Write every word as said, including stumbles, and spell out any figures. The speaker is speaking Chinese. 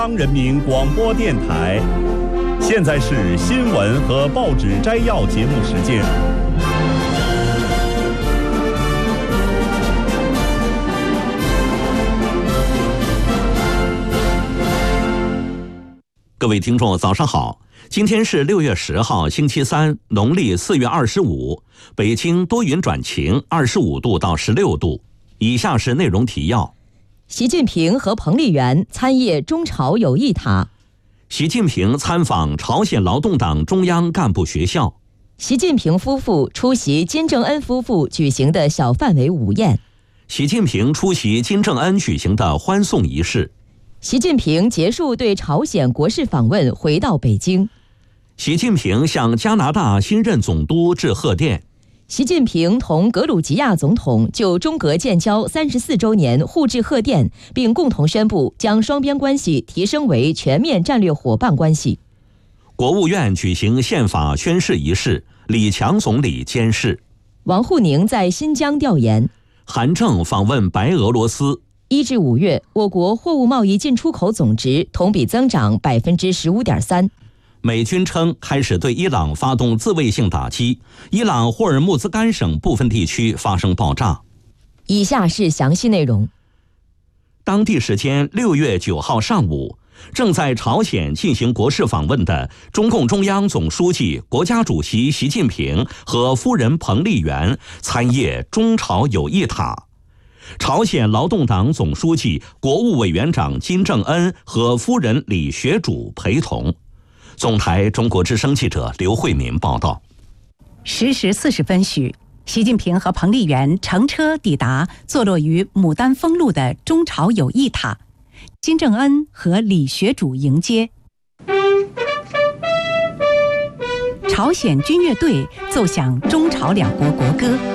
中央人民广播电台，现在是新闻和报纸摘要节目时间。 各位听众，早上好！今天是六月十号，星期三，农历四月二十五。北京多云转晴，二十五度到十六度。以下是内容提要： 习近平和彭丽媛参谒中朝友谊塔。 习近平参访朝鲜劳动党中央干部学校。 习近平夫妇出席金正恩夫妇举行的小范围午宴。 习近平出席金正恩举行的欢送仪式。 习近平结束对朝鲜国事访问，回到北京。 习近平向加拿大新任总督致贺电。 习近平同格鲁吉亚总统就中格建交三十四周年互致贺电，并共同宣布将双边关系提升为全面战略伙伴关系。 国务院举行宪法宣誓仪式，李强总理监誓。 王沪宁在新疆调研。 韩正访问白俄罗斯。 一至五月，我国货物贸易进出口总值同比增长百分之十五点三。 美军称开始对伊朗发动自卫性打击，伊朗霍尔木兹干省部分地区发生爆炸。 以下是详细内容。 当地时间六月九号上午，正在朝鲜进行国事访问的中共中央总书记、国家主席习近平和夫人彭丽媛参谒中朝友谊塔。朝鲜劳动党总书记、国务委员长金正恩和夫人李学主陪同。总台中国之声记者刘慧民报道。 十时四十分许，习近平和彭丽媛乘车抵达坐落于牡丹峰路的中朝友谊塔，金正恩和李学主迎接。朝鲜军乐队奏响中朝两国国歌。